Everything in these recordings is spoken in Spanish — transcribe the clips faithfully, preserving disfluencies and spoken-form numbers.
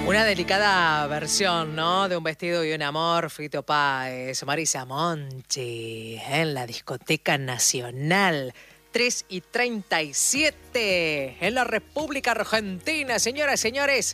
Una delicada versión, ¿no? De Un vestido y un amor, Fito Páez, Marisa Monti, en la Discoteca Nacional. tres y treinta y siete, en la República Argentina. Señoras y señores,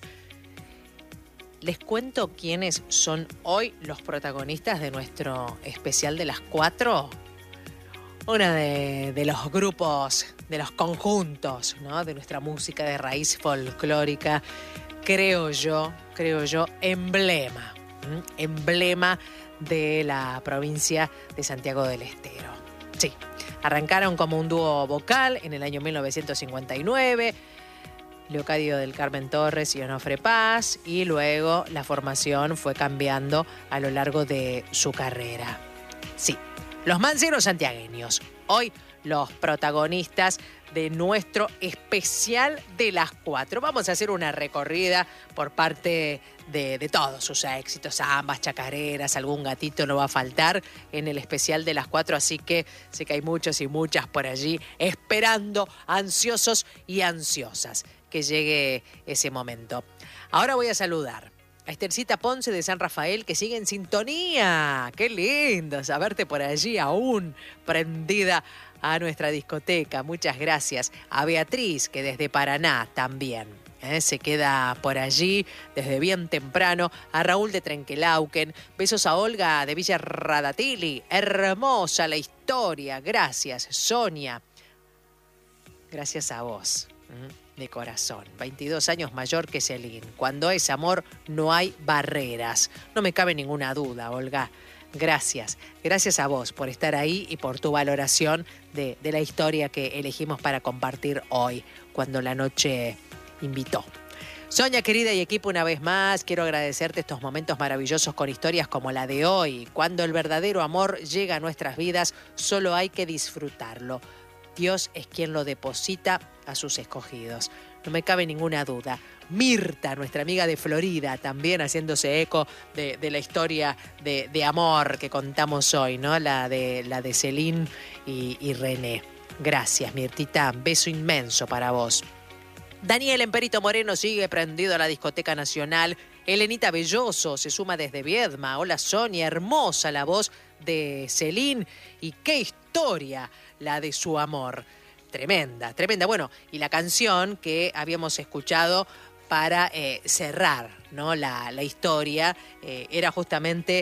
les cuento quiénes son hoy los protagonistas de nuestro especial de las cuatro. Uno de, de los grupos, de los conjuntos, ¿no? De nuestra música de raíz folclórica. Creo yo, creo yo, emblema, ¿m? emblema de la provincia de Santiago del Estero. Sí, arrancaron como un dúo vocal en el año mil novecientos cincuenta y nueve, Leocadio del Carmen Torres y Onofre Paz, y luego la formación fue cambiando a lo largo de su carrera. Sí, los manceros santiagueños, hoy los protagonistas de nuestro especial de las cuatro. Vamos a hacer una recorrida por parte de, de todos sus éxitos, ambas chacareras, algún gatito no va a faltar en el especial de las cuatro, así que sé que hay muchos y muchas por allí esperando, ansiosos y ansiosas, que llegue ese momento. Ahora voy a saludar a Esthercita Ponce de San Rafael, que sigue en sintonía. ¡Qué lindo saberte por allí aún prendida a nuestra discoteca! Muchas gracias. A Beatriz, que desde Paraná también ¿eh? se queda por allí desde bien temprano. A Raúl de Trenquelauquen. Besos a Olga de Villa Radatili. Hermosa la historia. Gracias, Sonia. Gracias a vos. De corazón, veintidós años mayor que Celín. Cuando es amor no hay barreras. No me cabe ninguna duda, Olga. Gracias, gracias a vos por estar ahí y por tu valoración de, de la historia que elegimos para compartir hoy, cuando la noche invitó. Sonia, querida y equipo, una vez más, quiero agradecerte estos momentos maravillosos con historias como la de hoy. Cuando el verdadero amor llega a nuestras vidas, solo hay que disfrutarlo. Dios es quien lo deposita a sus escogidos. No me cabe ninguna duda. Mirta, nuestra amiga de Florida, también haciéndose eco de, de la historia de, de amor que contamos hoy, ¿no? La de, la de Celín y, y René. Gracias, Mirtita. Beso inmenso para vos. Daniel Emperito Moreno sigue prendido a la Discoteca Nacional. Elenita Belloso se suma desde Viedma. Hola, Sonia, hermosa la voz de Celín. Y qué historia la de su amor. Tremenda, tremenda. Bueno, y la canción que habíamos escuchado para eh, cerrar, ¿no? la, la historia eh, era justamente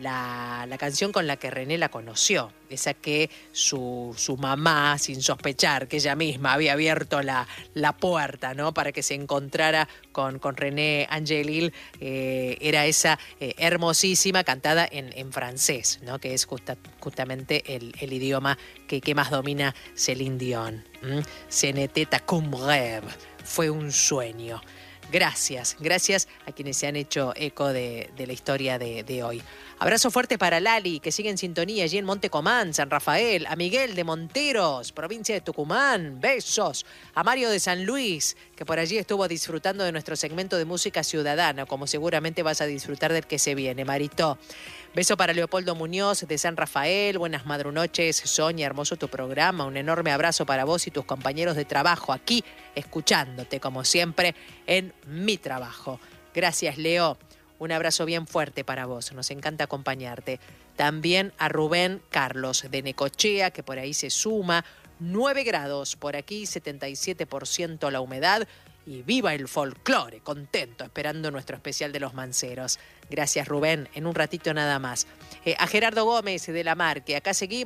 la, la canción con la que René la conoció. Esa que su, su mamá, sin sospechar que ella misma había abierto la, la puerta, ¿no? para que se encontrara con, con René Angelil, eh, era esa eh, hermosísima cantada en, en francés, ¿no? que es justa, justamente el, el idioma que, que más domina Céline Dion. ¿Mm? Ce n'était qu'un rêve, fue un sueño. Gracias, gracias a quienes se han hecho eco de, de la historia de, de hoy. Abrazo fuerte para Lali, que sigue en sintonía allí en Monte Comán, San Rafael. A Miguel de Monteros, provincia de Tucumán. Besos. A Mario de San Luis, que por allí estuvo disfrutando de nuestro segmento de música ciudadana, como seguramente vas a disfrutar del que se viene, Marito. Beso para Leopoldo Muñoz de San Rafael. Buenas madrunoches, Sonia, hermoso tu programa. Un enorme abrazo para vos y tus compañeros de trabajo aquí, escuchándote como siempre en mi trabajo. Gracias, Leo. Un abrazo bien fuerte para vos. Nos encanta acompañarte. También a Rubén Carlos de Necochea, que por ahí se suma. nueve grados por aquí, setenta y siete por ciento la humedad. Y viva el folclore, contento, esperando nuestro especial de los manceros. Gracias, Rubén. En un ratito nada más. Eh, a Gerardo Gómez de la Mar, que acá seguimos.